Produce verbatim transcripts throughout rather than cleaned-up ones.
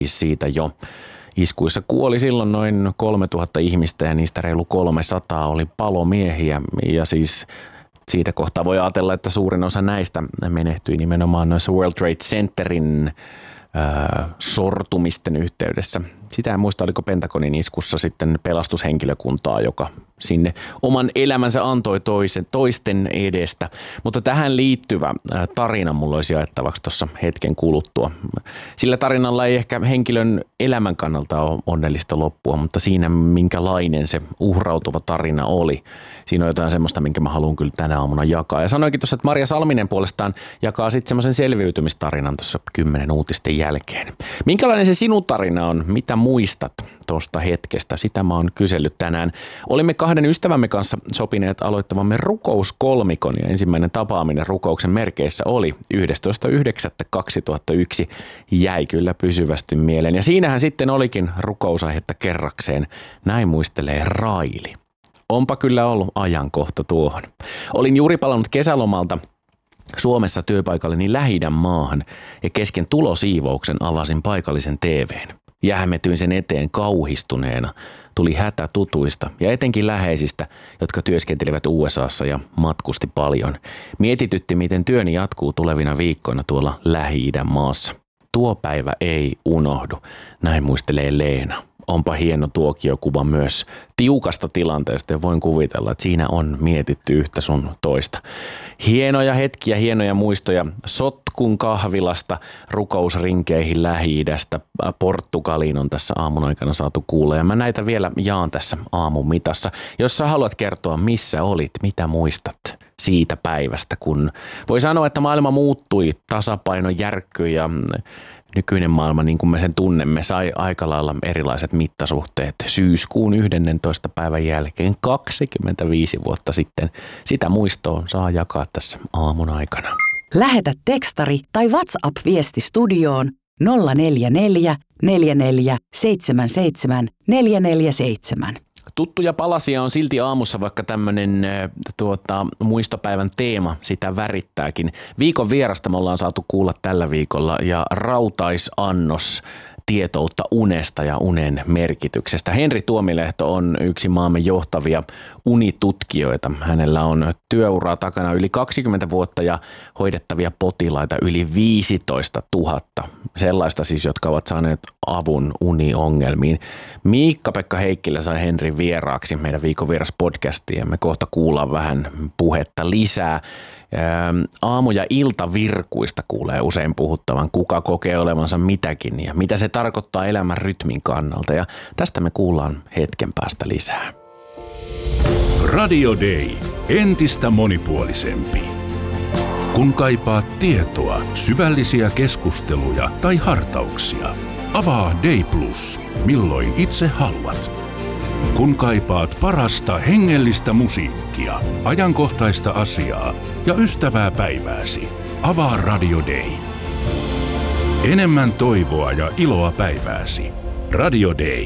siitä jo. Iskuissa kuoli silloin noin kolmetuhatta ihmistä ja niistä reilu kolmesataa oli palomiehiä ja siis siitä kohtaa voi ajatella, että suurin osa näistä menehtyi nimenomaan noissa World Trade Centerin äh, sortumisten yhteydessä. Sitä en muista, oliko Pentagonin iskussa sitten pelastushenkilökuntaa, joka sinne oman elämänsä antoi toisen, toisten edestä. Mutta tähän liittyvä tarina mulla olisi jaettavaksi tuossa hetken kuluttua. Sillä tarinalla ei ehkä henkilön elämän kannalta ole onnellista loppua, mutta siinä minkälainen se uhrautuva tarina oli. Siinä on jotain semmoista, minkä mä haluan kyllä tänä aamuna jakaa. Ja sanoinkin tuossa, että Marja Salminen puolestaan jakaa sitten semmoisen selviytymistarinan tuossa kymmenen uutisten jälkeen. Minkälainen se sinun tarina on? Mitä muistat tuosta hetkestä? Sitä mä oon kysellyt tänään. Olimme kahden ystävämme kanssa sopineet aloittavamme rukouskolmikon ja ensimmäinen tapaaminen rukouksen merkeissä oli yhdestoista yhdeksättä kaksituhattayksi. Jäi kyllä pysyvästi mieleen ja siinähän sitten olikin rukousaihetta kerrakseen. Näin muistelee Raili. Onpa kyllä ollut ajankohta tuohon. Olin juuri palannut kesälomalta Suomessa työpaikalleni Lähi-idän maahan ja kesken tulosiivouksen avasin paikallisen T V:n. Jähmetyin sen eteen kauhistuneena. Tuli hätä tutuista ja etenkin läheisistä, jotka työskentelivät U S A:ssa ja matkusti paljon. Mietitytti, miten työni jatkuu tulevina viikkoina tuolla Lähi-idän maassa. Tuo päivä ei unohdu, näin muistelee Leena. Onpa hieno tuokiokuva myös tiukasta tilanteesta ja voin kuvitella, että siinä on mietitty yhtä sun toista. Hienoja hetkiä, hienoja muistoja sotkun kahvilasta, rukousrinkeihin Lähi-idästä, Portugaliin on tässä aamun aikana saatu kuulla. Ja mä näitä vielä jaan tässä aamun mitassa. Jos sä haluat kertoa, missä olit, mitä muistat siitä päivästä, kun voi sanoa, että maailma muuttui, tasapaino järkkyi ja nykyinen maailma, niin kuin me sen tunnemme, sai aika lailla erilaiset mittasuhteet syyskuun yhdennentoista päivän jälkeen kaksikymmentäviisi vuotta sitten. Sitä muistoa saa jakaa tässä aamun aikana. Lähetä tekstari tai WhatsApp-viesti studioon nolla neljä neljä neljä neljä seitsemän seitsemän neljä neljä seitsemän. Tuttuja palasia on silti aamussa, vaikka tämmöinen tuota, muistopäivän teema sitä värittääkin. Viikon vierasta me ollaan saatu kuulla tällä viikolla ja rautaisannos tietoutta unesta ja unen merkityksestä. Henri Tuomilehto on yksi maamme johtavia unitutkijoita. Hänellä on työuraa takana yli kaksikymmentä vuotta ja hoidettavia potilaita yli viisitoista tuhatta. Sellaista siis, jotka ovat saaneet avun uniongelmiin. Miikka-Pekka Heikkilä sai Henrin vieraaksi meidän viikon vieras podcastiin ja me kohta kuullaan vähän puhetta lisää. Aamu- ja iltavirkuista kuulee usein puhuttavan, kuka kokee olevansa mitäkin ja mitä se tarkoittaa elämän rytmin kannalta. Ja tästä me kuullaan hetken päästä lisää. Radio Day. Entistä monipuolisempi. Kun kaipaat tietoa, syvällisiä keskusteluja tai hartauksia, avaa Day Plus, milloin itse haluat. Kun kaipaat parasta hengellistä musiikkia, ajankohtaista asiaa ja ystävää päivääsi, avaa Radio Day. Enemmän toivoa ja iloa päivääsi. Radio Day.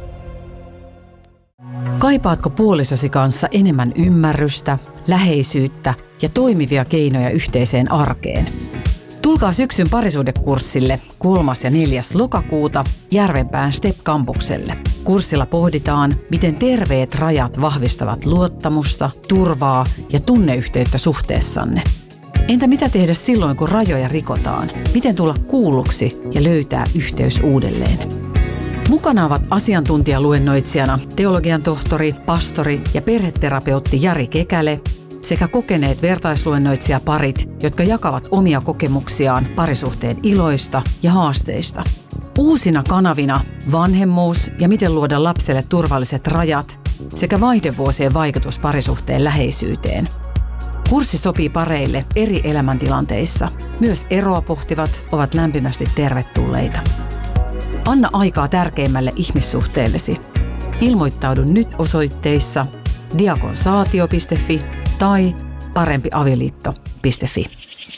Kaipaatko puolisosi kanssa enemmän ymmärrystä, läheisyyttä ja toimivia keinoja yhteiseen arkeen? Tulkaa syksyn parisuhdekurssille kolmas ja neljäs lokakuuta Järvenpään Step-kampukselle. Kurssilla pohditaan, miten terveet rajat vahvistavat luottamusta, turvaa ja tunneyhteyttä suhteessanne. Entä mitä tehdä silloin, kun rajoja rikotaan? Miten tulla kuulluksi ja löytää yhteys uudelleen? Mukana ovat asiantuntijaluennoitsijana teologian tohtori, pastori ja perheterapeutti Jari Kekäle sekä kokeneet vertaisluennoitsijaparit, jotka jakavat omia kokemuksiaan parisuhteen iloista ja haasteista. Uusina kanavina vanhemmuus ja miten luoda lapselle turvalliset rajat sekä vaihdevuosien vaikutus parisuhteen läheisyyteen. Kurssi sopii pareille eri elämäntilanteissa. Myös eroa pohtivat ovat lämpimästi tervetulleita. Anna aikaa tärkeimmälle ihmissuhteellesi. Ilmoittaudu nyt osoitteissa diakonsaatio piste fi tai parempiavioliitto piste fi.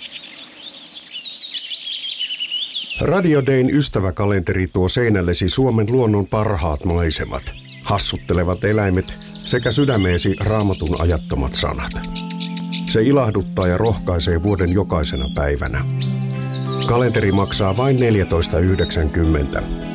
Radio Dayn ystäväkalenteri tuo seinällesi Suomen luonnon parhaat maisemat, hassuttelevat eläimet sekä sydämeesi Raamatun ajattomat sanat. Se ilahduttaa ja rohkaisee vuoden jokaisena päivänä. Kalenteri maksaa vain neljätoista yhdeksänkymmentä.